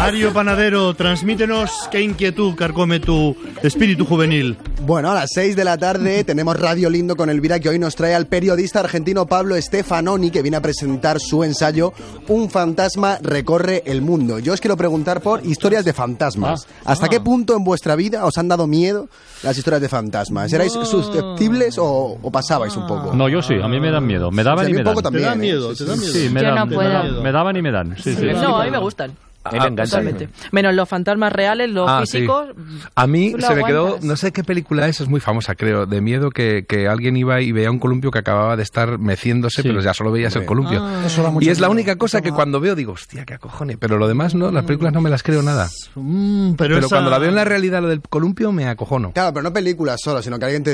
Mario Panadero, transmítenos qué inquietud carcome tu espíritu juvenil. Bueno, a las 6 de la tarde tenemos Radio Lindo con Elvira, que hoy nos trae al periodista argentino Pablo Stefanoni, que viene a presentar su ensayo Un fantasma recorre el mundo. Yo os quiero preguntar por historias de fantasmas. ¿Hasta qué punto en vuestra vida os han dado miedo las historias de fantasmas? ¿Erais susceptibles o pasabais un poco? No, yo sí, a mí me dan miedo. Me daban y me dan. ¿Te da miedo? ¿Te da miedo? Sí, me daban y me dan. Sí, sí. No, a mí me gustan. Me encanta. Totalmente. Menos los fantasmas reales, los físicos. Sí. A mí tú lo se me quedó, aguantas. no sé qué película es muy famosa, creo, de miedo que alguien iba y veía un columpio que acababa de estar meciéndose, pero ya solo veías el columpio. Y es la única cosa que cuando veo digo, hostia, qué acojones, pero lo demás no, las películas no me las creo nada. Pero cuando la veo en la realidad, lo del columpio, me acojono. Claro, pero no películas solo, sino que alguien te